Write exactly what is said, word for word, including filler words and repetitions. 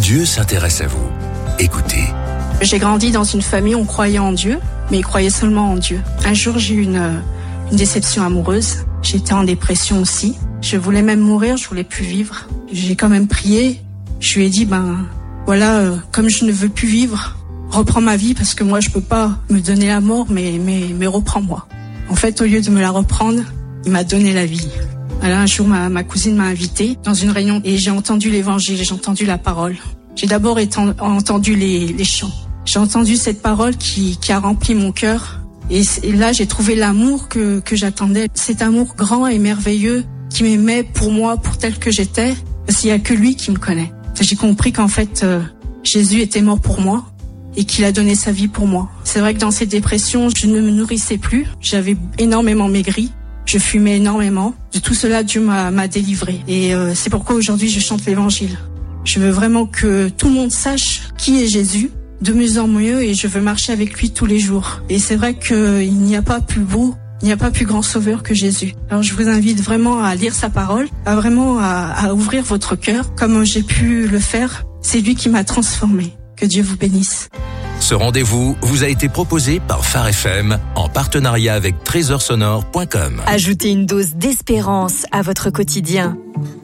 Dieu s'intéresse à vous. Écoutez. J'ai grandi dans une famille où on croyait en Dieu, mais ils croyaient seulement en Dieu. Un jour, j'ai eu une, une déception amoureuse. J'étais en dépression aussi. Je voulais même mourir, je voulais plus vivre. J'ai quand même prié. Je lui ai dit, ben voilà, euh, comme je ne veux plus vivre, reprends ma vie parce que moi, je peux pas me donner la mort, mais, mais, mais reprends-moi. En fait, au lieu de me la reprendre, il m'a donné la vie. Alors, un jour, ma, ma cousine m'a invitée dans une réunion et j'ai entendu l'évangile, j'ai entendu la parole. J'ai d'abord éten, entendu les, les chants. J'ai entendu cette parole qui, qui a rempli mon cœur. Et, et là, j'ai trouvé l'amour que, que j'attendais. Cet amour grand et merveilleux qui m'aimait pour moi, pour tel que j'étais. Parce qu'il n'y a que lui qui me connaît. J'ai compris qu'en fait, euh, Jésus était mort pour moi et qu'il a donné sa vie pour moi. C'est vrai que dans cette dépression, je ne me nourrissais plus. J'avais énormément maigri. Je fumais énormément. De tout cela, Dieu m'a, m'a délivré. Et euh, c'est pourquoi aujourd'hui, je chante l'évangile. Je veux vraiment que tout le monde sache qui est Jésus, de mieux en mieux, et je veux marcher avec lui tous les jours. Et c'est vrai qu'il n'y a pas plus beau, il n'y a pas plus grand sauveur que Jésus. Alors je vous invite vraiment à lire sa parole, à vraiment à, à ouvrir votre cœur, comme j'ai pu le faire. C'est lui qui m'a transformé. Que Dieu vous bénisse. Ce rendez-vous vous a été proposé par Phare F M en partenariat avec trésor sonore point com. Ajoutez une dose d'espérance à votre quotidien.